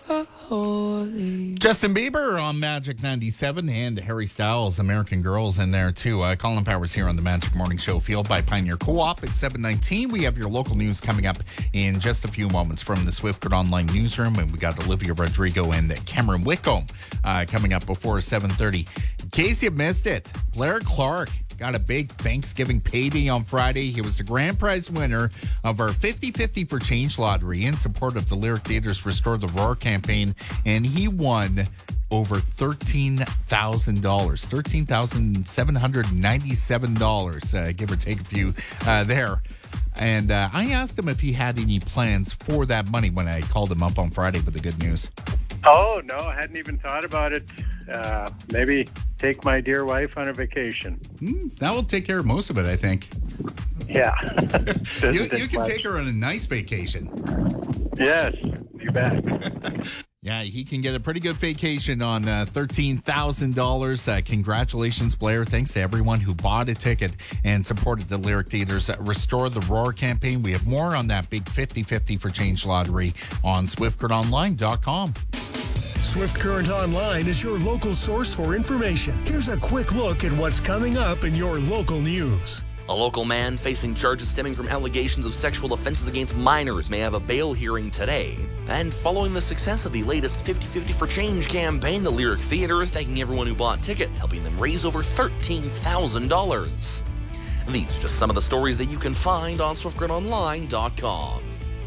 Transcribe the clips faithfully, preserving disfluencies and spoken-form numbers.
holy. Justin Bieber on Magic ninety-seven and Harry Styles, American Girls in there too. Uh, Colin Powers here on the Magic Morning Show, fueled by Pioneer Co-op at seven nineteen. We have your local news coming up in just a few moments from the Swift Current Online newsroom, and we got Olivia Rodrigo and Cameron Whitcomb uh, coming up before seven thirty. In case you missed it, Blair Clark got a big Thanksgiving payday on Friday. He was the grand prize winner of our fifty fifty for Change lottery in support of the Lyric Theater's Restore the Roar campaign, and he won over thirteen thousand dollars, thirteen thousand seven hundred ninety-seven dollars, uh, give or take a few uh, there. And uh, I asked him if he had any plans for that money when I called him up on Friday with the good news. Oh, no, I hadn't even thought about it. Uh, maybe take my dear wife on a vacation. Mm, that will take care of most of it, I think. Yeah. you you can much. take her on a nice vacation. Yes, you bet. Yeah, he can get a pretty good vacation on uh, thirteen thousand dollars. Uh, congratulations, Blair. Thanks to everyone who bought a ticket and supported the Lyric Theater's Restore the Roar campaign. We have more on that big fifty fifty for Change lottery on swift current online dot com. Swift Current Online is your local source for information. Here's a quick look at what's coming up in your local news. A local man facing charges stemming from allegations of sexual offenses against minors may have a bail hearing today. And following the success of the latest fifty fifty for Change campaign, the Lyric Theater is thanking everyone who bought tickets, helping them raise over thirteen thousand dollars. These are just some of the stories that you can find on swift current online dot com.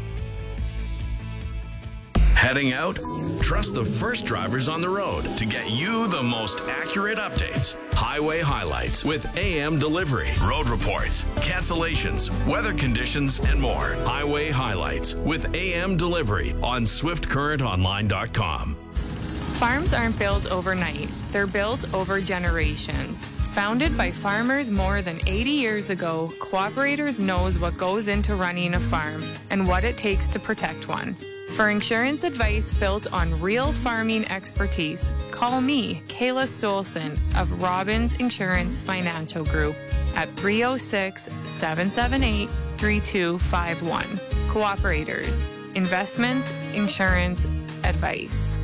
Heading out? Trust the first drivers on the road to get you the most accurate updates. Highway highlights with A M Delivery, road reports, cancellations, weather conditions, and more. Highway highlights with A M Delivery on swift current online dot com. Farms aren't built overnight. They're built over generations. Founded by farmers more than eighty years ago, Cooperators knows what goes into running a farm and what it takes to protect one. For insurance advice built on real farming expertise, call me, Kayla Stolson of Robbins Insurance Financial Group at three oh six, seven seven eight, three two five one. Cooperators, investment, insurance, advice.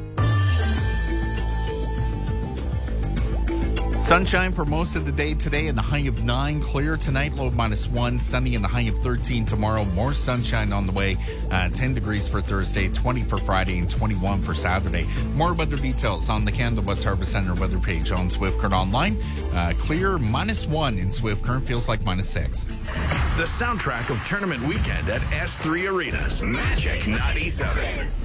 Sunshine for most of the day today in the high of nine. Clear tonight, low minus one. Sunny in the high of thirteen tomorrow. More sunshine on the way. Uh, ten degrees for Thursday, twenty for Friday, and twenty-one for Saturday. More weather details on the Canada West Harvest Center weather page on Swift Current Online. Uh, clear minus one in Swift Current. Feels like minus six. The soundtrack of tournament weekend at S three Arenas. Magic ninety-seven.